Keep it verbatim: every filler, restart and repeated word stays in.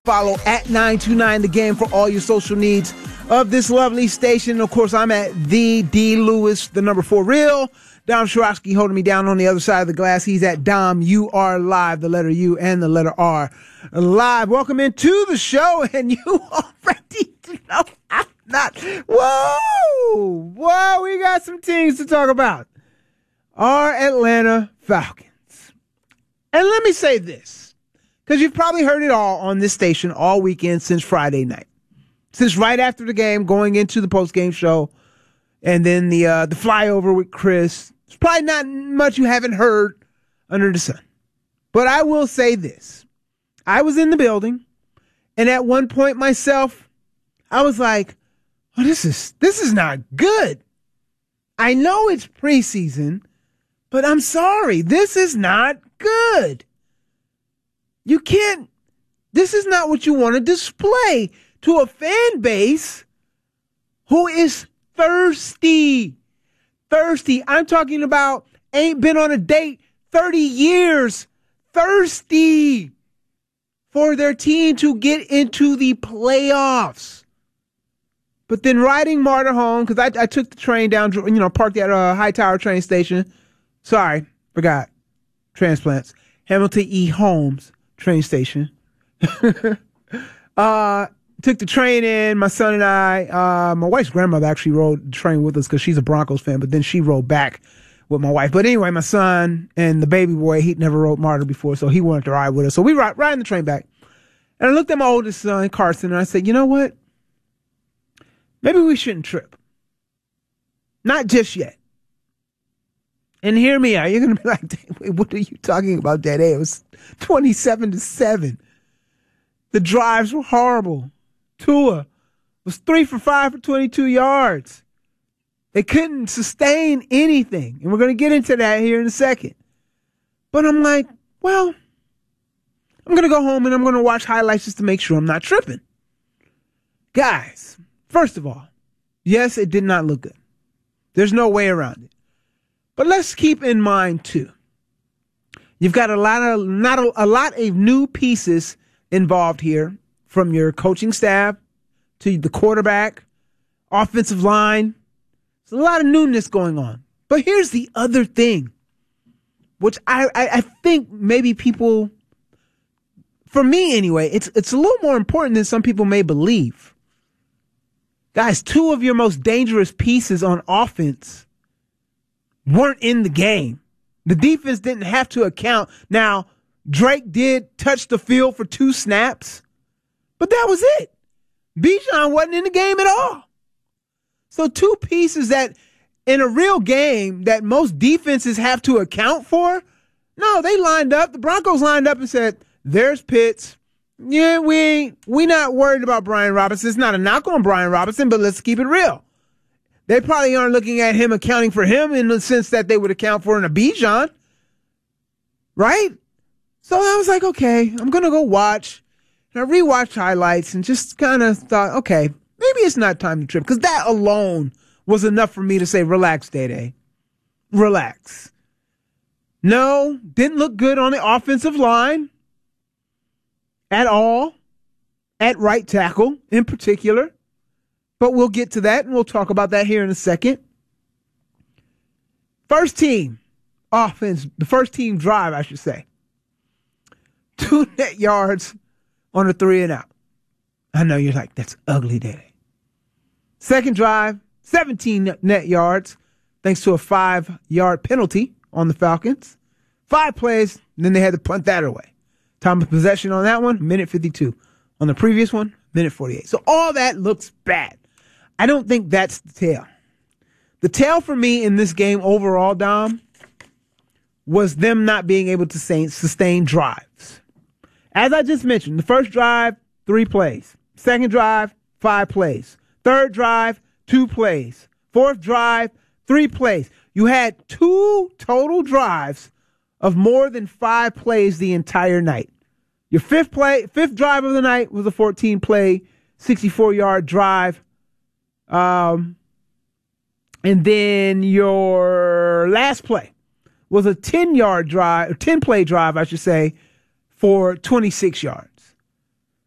Follow at nine two nine The Game for all your social needs of this lovely station. Of course, I'm at the D Lewis, the number four real. Dom Shirosky holding me down on the other side of the glass. He's at Dom U R Live, the letter U and the letter R live. Welcome into the show, and you already know I'm not. Whoa, whoa, we got some teams to talk about. Our Atlanta Falcons. And let me say this, because you've probably heard it all on this station all weekend since Friday night. Since right after the game, going into the post-game show, and then the uh, the flyover with Chris. There's probably not much you haven't heard under the sun. But I will say this. I was in the building, and at one point myself, I was like, oh, this is this is not good. I know it's preseason, but I'm sorry, this is not good. You can't, this is not what you want to display to a fan base who is thirsty. Thirsty. I'm talking about ain't been on a date thirty years. Thirsty for their team to get into the playoffs. But then riding Marta home, because I, I took the train down, you know, parked at a Hightower train station. Sorry, forgot. Transplants. Hamilton E. Holmes train station. uh, took the train in, my son and I. Uh, my wife's grandmother actually rode the train with us because she's a Broncos fan, but then she rode back with my wife. But anyway, my son and the baby boy, he'd never rode Marta before, so he wanted to ride with us. So we ride riding the train back. And I looked at my oldest son, Carson, and I said, you know what? Maybe we shouldn't trip. Not just yet. And hear me out. You're going to be like, wait, what are you talking about, Daddy? It was twenty-seven to seven. The drives were horrible. Tua was three for five for twenty-two yards. They couldn't sustain anything. And we're going to get into that here in a second. But I'm like, well, I'm going to go home and I'm going to watch highlights just to make sure I'm not tripping. Guys, first of all, yes, it did not look good. There's no way around it. But let's keep in mind, too, you've got a lot of not a, a lot of new pieces involved here, from your coaching staff to the quarterback, offensive line. There's a lot of newness going on. But here's the other thing, which I, I, I think maybe people, for me anyway, it's it's a little more important than some people may believe. Guys, two of your most dangerous pieces on offense weren't in the game. The defense didn't have to account. Now, Drake did touch the field for two snaps, but that was it. Bijan wasn't in the game at all. So two pieces that in a real game that most defenses have to account for, no, they lined up. The Broncos lined up and said, there's Pitts. Yeah, we ain't, we not worried about Brian Robinson. It's not a knock on Brian Robinson, but let's keep it real. They probably aren't looking at him accounting for him in the sense that they would account for an Bijan. Right? So I was like, okay, I'm going to go watch. And I rewatched highlights and just kind of thought, okay, maybe it's not time to trip. Because that alone was enough for me to say, relax, Day-Day. Relax. No, didn't look good on the offensive line at all. At right tackle in particular. But we'll get to that, and we'll talk about that here in a second. First team offense, the first team drive, I should say. Two net yards on a three and out. I know you're like, that's ugly, Daddy. Second drive, seventeen net yards, thanks to a five-yard penalty on the Falcons. Five plays, and then they had to punt that away. Time of possession on that one, minute fifty-two. On the previous one, minute forty-eight. So all that looks bad. I don't think that's the tale. The tale for me in this game overall, Dom, was them not being able to sustain drives. As I just mentioned, the first drive, three plays. Second drive, five plays. Third drive, two plays. Fourth drive, three plays. You had two total drives of more than five plays the entire night. Your fifth play, fifth drive of the night was a fourteen-play, sixty-four-yard drive. Um, and then your last play was a ten-yard drive, or ten-play drive, I should say, for twenty-six yards.